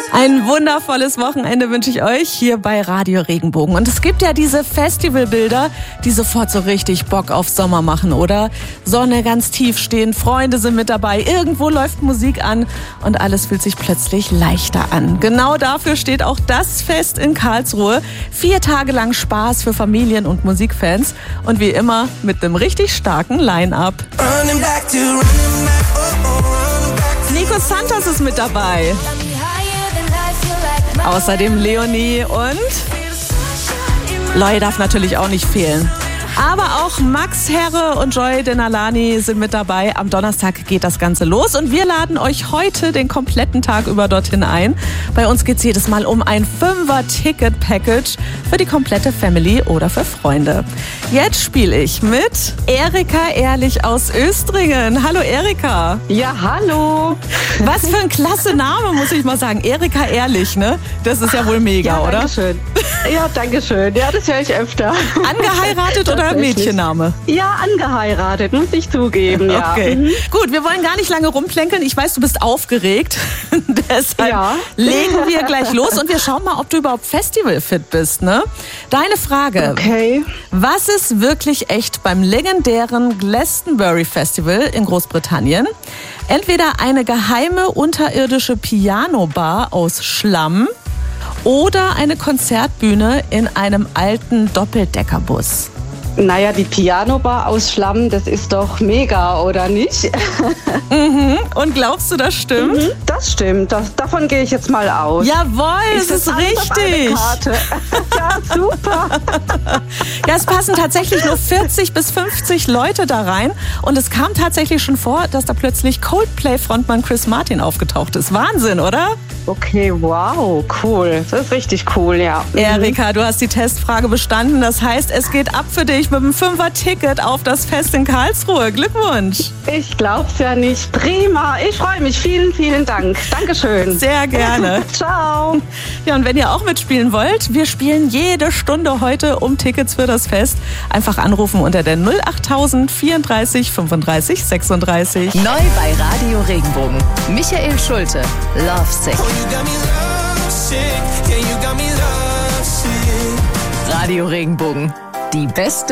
Ein wundervolles Wochenende wünsche ich euch hier bei Radio Regenbogen. Und es gibt ja diese Festivalbilder, die sofort so richtig Bock auf Sommer machen, oder? Sonne ganz tief stehen, Freunde sind mit dabei, irgendwo läuft Musik an und alles fühlt sich plötzlich leichter an. Genau dafür steht auch das Fest in Karlsruhe. 4 Tage lang Spaß für Familien und Musikfans und wie immer mit einem richtig starken Line-Up. Nico Santos ist mit dabei. Außerdem Leonie und Loy darf natürlich auch nicht fehlen. Aber auch Max Herre und Joy Denalani sind mit dabei. Am Donnerstag geht das Ganze los und wir laden euch heute den kompletten Tag über dorthin ein. Bei uns geht es jedes Mal um ein 5er-Ticket-Package für die komplette Family oder für Freunde. Jetzt spiele ich mit Erika Ehrlich aus Östringen. Hallo Erika. Ja, hallo. Was für ein klasse Name, muss ich mal sagen. Erika Ehrlich, ne? Das ist ja wohl mega, ja, oder? Dankeschön. Ja, danke schön. Ja, das höre ich öfter. Angeheiratet oder Mädchenname? Ja, angeheiratet, muss ich zugeben, ja. Okay. Gut, wir wollen gar nicht lange rumplänkeln. Ich weiß, du bist aufgeregt. Deshalb legen wir gleich los und wir schauen mal, ob du überhaupt festivalfit bist, ne? Deine Frage. Okay. Was ist wirklich echt beim legendären Glastonbury Festival in Großbritannien? Entweder eine geheime unterirdische Pianobar aus Schlamm oder eine Konzertbühne in einem alten Doppeldeckerbus. Naja, die Pianobar aus Schlamm, das ist doch mega, oder nicht? Und glaubst du, das stimmt? Das stimmt, davon gehe ich jetzt mal aus. Jawohl, das ist richtig. Ja, super. Ja, es passen tatsächlich nur 40 bis 50 Leute da rein. Und es kam tatsächlich schon vor, dass da plötzlich Coldplay-Frontmann Chris Martin aufgetaucht ist. Wahnsinn, oder? Okay, wow, cool. Das ist richtig cool, ja. Erika, du hast die Testfrage bestanden. Das heißt, es geht ab für dich mit einem 5er-Ticket auf das Fest in Karlsruhe. Glückwunsch. Ich glaub's ja nicht. Prima. Ich freue mich. Vielen, vielen Dank. Dankeschön. Sehr gerne. Ciao. Ja, und wenn ihr auch mitspielen wollt, wir spielen jede Stunde heute um Tickets für das Fest. Einfach anrufen unter der 08000 34 35 36. Neu bei Radio Regenbogen. Michael Schulte. Lovesick. Radio Regenbogen. Die beste